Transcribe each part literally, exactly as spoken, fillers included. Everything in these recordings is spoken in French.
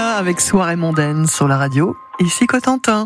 Alpha avec Soirée mondaine sur la radio. Ici Cotentin.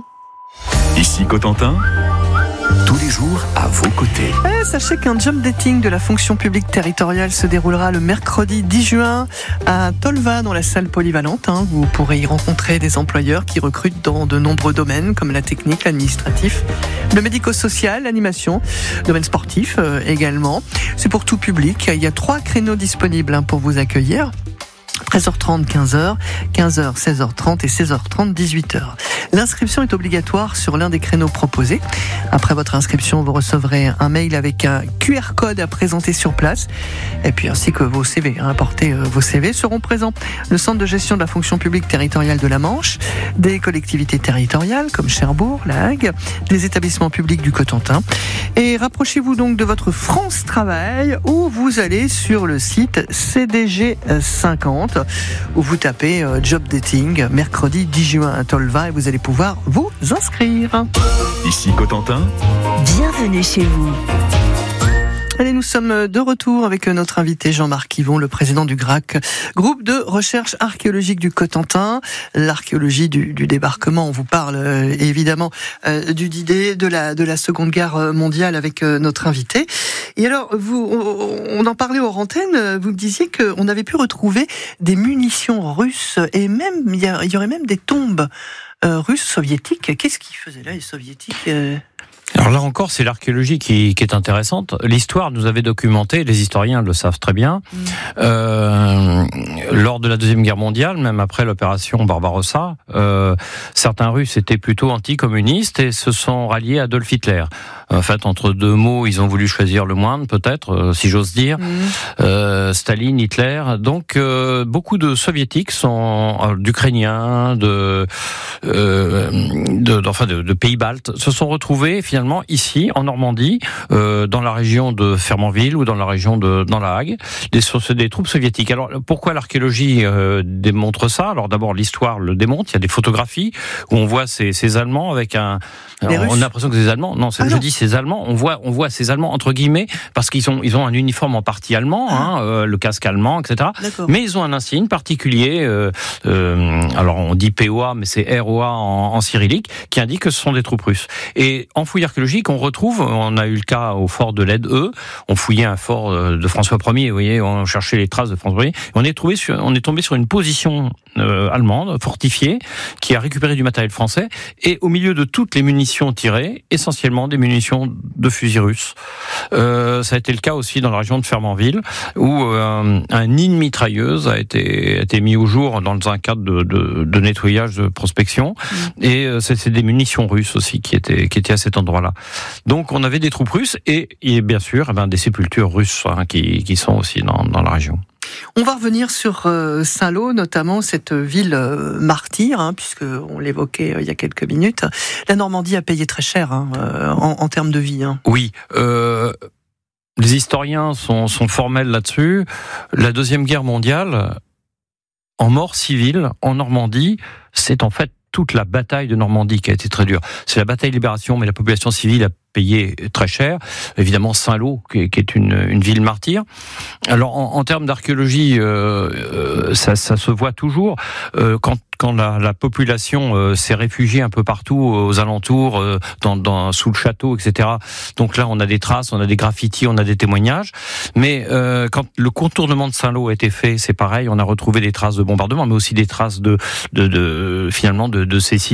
Ici Cotentin, tous les jours à vos côtés. Et sachez qu'un job dating de la fonction publique territoriale se déroulera le mercredi dix juin à Tolva dans la salle polyvalente. Vous pourrez y rencontrer des employeurs qui recrutent dans de nombreux domaines comme la technique, l'administratif, le médico-social, l'animation, domaine sportif également. C'est pour tout public. Il y a trois créneaux disponibles pour vous accueillir. treize heures trente, quinze heures, quinze heures, seize heures trente et seize heures trente, dix-huit heures. L'inscription est obligatoire sur l'un des créneaux proposés. Après votre inscription, vous recevrez un mail avec un Q R code à présenter sur place. Et puis ainsi que vos C V, hein, apportez euh, vos C V, seront présents le centre de gestion de la fonction publique territoriale de la Manche, des collectivités territoriales comme Cherbourg, La Hague, des établissements publics du Cotentin. Et rapprochez-vous donc de votre France Travail où vous allez sur le site C D G cinquante où vous tapez euh, Job Dating mercredi dix juin à Tolva et vous allez pouvoir vous inscrire. Ici Cotentin, bienvenue chez vous. Allez, nous sommes de retour avec notre invité Jean-Marc Yvon, le président du G R A C, groupe de recherche archéologique du Cotentin. L'archéologie du, du débarquement, on vous parle euh, évidemment euh, du D-Day, de la, de la Seconde Guerre mondiale avec euh, notre invité. Et alors, vous, on, on en parlait hors antenne, vous me disiez qu'on avait pu retrouver des munitions russes et même, il y, a, il y aurait même des tombes euh, russes, soviétiques. Qu'est-ce qu'ils faisaient là, les soviétiques euh Alors là encore, c'est l'archéologie qui, qui est intéressante. L'histoire nous avait documenté, les historiens le savent très bien, mmh. euh, lors de la Deuxième Guerre mondiale, même après l'opération Barbarossa, euh, certains Russes étaient plutôt anticommunistes et se sont ralliés à Adolf Hitler. En fait, entre deux mots, ils ont voulu choisir le moindre, peut-être, euh, si j'ose dire. Mmh. Euh, Staline, Hitler. Donc, euh, beaucoup de soviétiques sont euh, d'Ukrainiens, de, euh, de, enfin, de, de pays baltes, se sont retrouvés finalement ici, en Normandie, euh, dans la région de Fernandville ou dans la région de dans la Hague, des, des troupes soviétiques. Alors, pourquoi l'archéologie euh, démontre ça ? Alors, d'abord, l'histoire le démontre. Il y a des photographies où on voit ces, ces Allemands avec un. Alors, on a l'impression que ces Allemands. Non, c'est, ah je non. dis ces Allemands. On voit, on voit ces Allemands entre guillemets parce qu'ils ont, ils ont un uniforme en partie allemand, ah. hein, euh, le casque allemand, et cetera. D'accord. Mais ils ont un insigne particulier. Euh, euh, alors, on dit P O A, mais c'est R O A en, en cyrillique, qui indique que ce sont des troupes russes. Et en fouillis archéologique, on retrouve, on a eu le cas au fort de l'Aide-E, on fouillait un fort de François Ier, vous voyez, on cherchait les traces de François Ier, on est, trouvé sur, on est tombé sur une position euh, allemande, fortifiée, qui a récupéré du matériel français, et au milieu de toutes les munitions tirées, essentiellement des munitions de fusils russes. Euh, ça a été le cas aussi dans la région de Fernandville, où euh, un nid de mitrailleuse a été, a été mis au jour dans un cadre de, de, de nettoyage, de prospection, mmh. et euh, c'est, c'est des munitions russes aussi qui étaient, qui étaient à cet endroit-là. Donc on avait des troupes russes et, et bien sûr eh ben, des sépultures russes hein, qui, qui sont aussi dans, dans la région. On va revenir sur euh, Saint-Lô, notamment cette ville euh, martyre, hein, puisqu'on l'évoquait euh, il y a quelques minutes. La Normandie a payé très cher hein, euh, en, en termes de vie. Hein. Oui, euh, les historiens sont, sont formels là-dessus. La Deuxième Guerre mondiale, en mort civile, en Normandie, c'est en fait toute la bataille de Normandie qui a été très dure. C'est la bataille de libération, mais la population civile a payé très cher. Évidemment, Saint-Lô, qui est, qui est une, une ville martyre. Alors, en, en termes d'archéologie, euh, euh, ça, ça se voit toujours. Euh, quand quand la, la population euh, s'est réfugiée un peu partout aux alentours, euh, dans, dans, sous le château, et cetera. Donc là, on a des traces, on a des graffitis, on a des témoignages. Mais euh, quand le contournement de Saint-Lô a été fait, c'est pareil. On a retrouvé des traces de bombardement, mais aussi des traces de, de, de finalement de, de ces sites